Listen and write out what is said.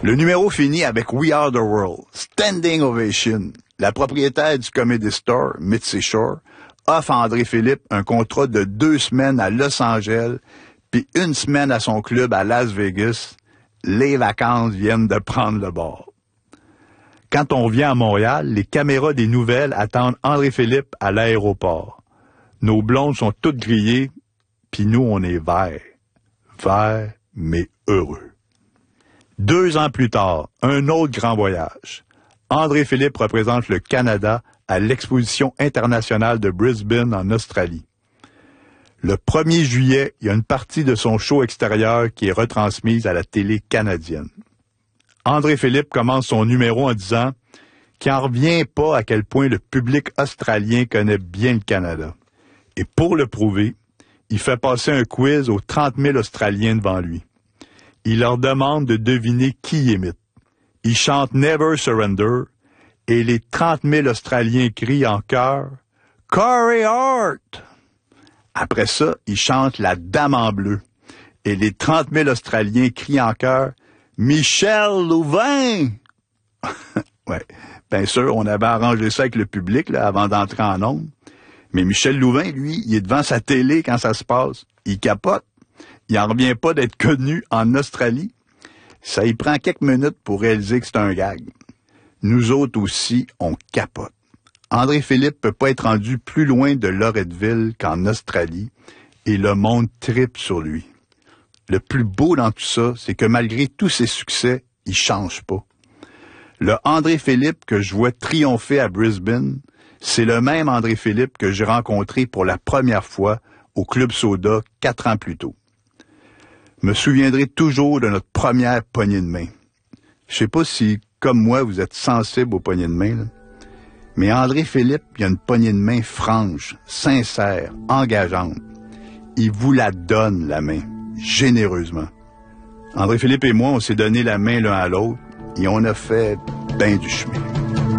Le numéro finit avec We Are the World, Standing Ovation. La propriétaire du Comedy Store, Mitzi Shore, offre à André Philippe un contrat de 2 semaines à Los Angeles, puis 1 semaine à son club à Las Vegas. Les vacances viennent de prendre le bord. Quand on revient à Montréal, les caméras des nouvelles attendent André Philippe à l'aéroport. Nos blondes sont toutes grillées, puis nous, on est verts. Verts, mais heureux. 2 ans plus tard, un autre grand voyage. André Philippe représente le Canada à l'Exposition internationale de Brisbane en Australie. Le 1er juillet, il y a une partie de son show extérieur qui est retransmise à la télé canadienne. André Philippe commence son numéro en disant qu'il n'en revient pas à quel point le public australien connaît bien le Canada. Et pour le prouver, il fait passer un quiz aux 30 000 Australiens devant lui. Il leur demande de deviner qui il imite. Il chante Never Surrender et les 30 000 Australiens crient en chœur « Corey Hart ». Après ça, il chante La Dame en bleu et les 30 000 Australiens crient en chœur « Michel Louvain ». Ouais, bien sûr, on avait arrangé ça avec le public là, avant d'entrer en ondes. Mais Michel Louvain, lui, il est devant sa télé quand ça se passe. Il capote. Il n'en revient pas d'être connu en Australie. Ça y prend quelques minutes pour réaliser que c'est un gag. Nous autres aussi, on capote. André Philippe peut pas être rendu plus loin de Loretteville qu'en Australie, et le monde tripe sur lui. Le plus beau dans tout ça, c'est que malgré tous ses succès, il change pas. Le André Philippe que je vois triompher à Brisbane, c'est le même André Philippe que j'ai rencontré pour la première fois au Club Soda 4 ans plus tôt. Me souviendrai toujours de notre première poignée de main. Je sais pas si, comme moi, vous êtes sensible aux poignées de main, là. Mais André Philippe, il a une poignée de main franche, sincère, engageante. Il vous la donne, la main, généreusement. André Philippe et moi, on s'est donné la main l'un à l'autre et on a fait ben du chemin.